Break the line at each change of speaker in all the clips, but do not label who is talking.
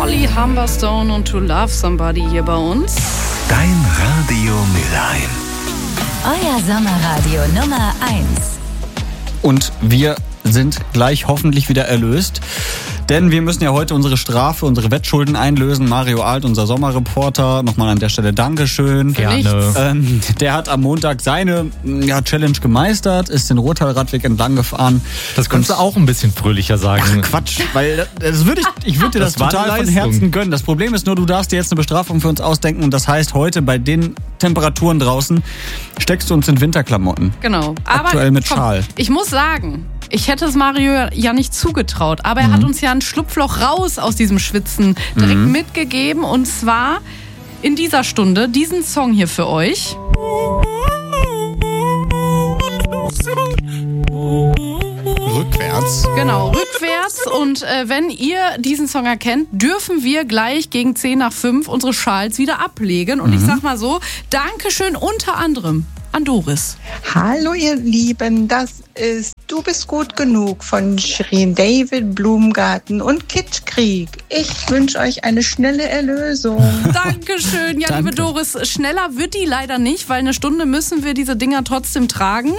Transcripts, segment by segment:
Holly Humberstone und To Love Somebody hier bei uns.
Dein Radio Mülheim.
Euer Sommerradio Nummer 1.
Und wir sind gleich hoffentlich wieder erlöst. Denn wir müssen ja heute unsere Strafe, unsere Wettschulden einlösen. Mario Alt, unser Sommerreporter, nochmal an der Stelle Dankeschön.
Gerne.
Der hat am Montag seine Challenge gemeistert, ist den Ruhrtal-Radweg entlang gefahren.
Das könntest du auch ein bisschen fröhlicher sagen.
Ach, Quatsch, weil ich würde dir das total von Herzen gönnen. Das Problem ist nur, du darfst dir jetzt eine Bestrafung für uns ausdenken. Und das heißt, heute bei den Temperaturen draußen steckst du uns in Winterklamotten.
Genau. Aber
aktuell mit Schal.
Ich muss sagen, ich hätte es Mario ja nicht zugetraut, aber er hat uns ja ein Schlupfloch raus aus diesem Schwitzen direkt mitgegeben, und zwar in dieser Stunde diesen Song hier für euch.
Rückwärts.
Genau, rückwärts. Und wenn ihr diesen Song erkennt, dürfen wir gleich gegen 5:10 unsere Schals wieder ablegen. Und ich sag mal so, Dankeschön unter anderem an Doris.
Hallo ihr Lieben, das ist Du bist gut genug von Shirin David, Blumengarten und Kitschkrieg. Ich wünsche euch eine schnelle Erlösung.
Dankeschön. Ja, liebe Doris, schneller wird die leider nicht, weil eine Stunde müssen wir diese Dinger trotzdem tragen.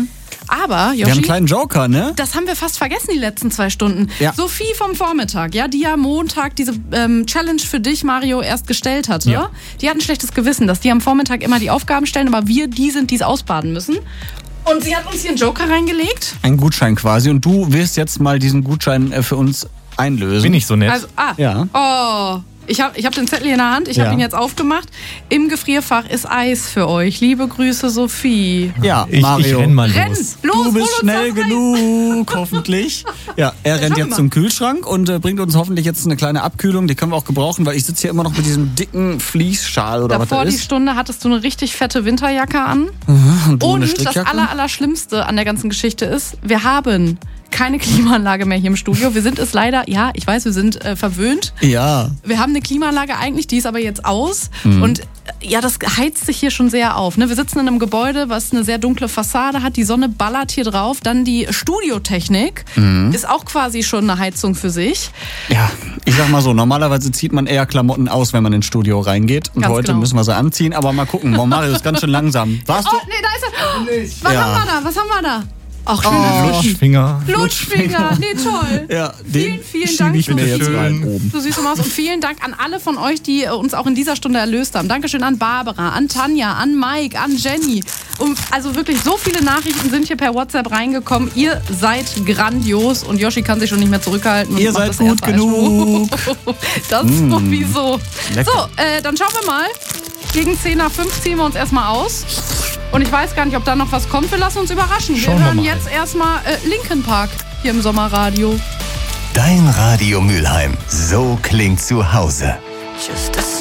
Aber, Yoshi,
Wir haben einen kleinen Joker, ne?
das haben wir fast vergessen, die letzten 2 Stunden.
Ja.
Sophie vom Vormittag, ja, die ja Montag diese Challenge für dich, Mario, erst gestellt hatte.
Ja.
Die hat ein schlechtes Gewissen, dass die am Vormittag immer die Aufgaben stellen, aber wir die sind, die es ausbaden müssen. Und sie hat uns hier einen Joker reingelegt.
Ein Gutschein quasi. Und du wirst jetzt mal diesen Gutschein für uns einlösen.
Bin ich so nett?
Also,
Ja.
Oh, ich hab den Zettel hier in der Hand, ich habe ihn jetzt aufgemacht. Im Gefrierfach ist Eis für euch. Liebe Grüße, Sophie.
Ja,
Ich
Mario.
renn mal
Renn!
los.
Los,
Du
hol
bist
uns
schnell
das Eis.
genug, hoffentlich. Ja, er rennt
schauen wir
jetzt
mal.
zum Kühlschrank und bringt uns hoffentlich jetzt eine kleine Abkühlung. Die können wir auch gebrauchen, weil ich sitze hier immer noch mit diesem dicken Fließschal oder was
Davor
das
die
ist.
Stunde hattest du eine richtig fette Winterjacke an.
Und du eine
Und das
Strickjacke?
Allerschlimmste an der ganzen Geschichte ist, wir haben keine Klimaanlage mehr hier im Studio. Wir sind es leider, ja, ich weiß, wir sind verwöhnt.
Ja.
Wir haben eine Klimaanlage eigentlich, die ist aber jetzt aus. Und ja, das heizt sich hier schon sehr auf. Ne? Wir sitzen in einem Gebäude, was eine sehr dunkle Fassade hat. Die Sonne ballert hier drauf. Dann die Studiotechnik ist auch quasi schon eine Heizung für sich.
Ja, ich sag mal so, normalerweise zieht man eher Klamotten aus, wenn man ins Studio reingeht. Und
Ganz
heute
genau.
müssen wir sie anziehen. Aber mal gucken, Mario ist ganz schön langsam. Warst du?
Oh, nee, da ist er. Was
Ja.
haben wir da? Was haben wir da? Ach, schöne
Lutschfinger.
Lutschfinger. Nee, toll.
Ja, den
Vielen
schiebe
Dank.
ich mir jetzt
Schön.
rein oben.
Du süße Maus. Und vielen Dank an alle von euch, die uns auch in dieser Stunde erlöst haben. Dankeschön an Barbara, an Tanja, an Mike, an Jenny. Und also wirklich so viele Nachrichten sind hier per WhatsApp reingekommen. Ihr seid grandios und Yoshi kann sich schon nicht mehr zurückhalten. Und
Ihr
macht
seid
das
gut
erste
genug.
Das ist sowieso.
Lecker.
So, dann schauen wir mal. Gegen 5:10 ziehen wir uns erstmal aus. Und ich weiß gar nicht, ob da noch was kommt. Wir lassen uns überraschen.
Schauen
wir
wir
hören
mal.
jetzt erstmal Linkin Park hier im Sommerradio.
Dein Radio Mülheim. So klingt zu Hause.
Just a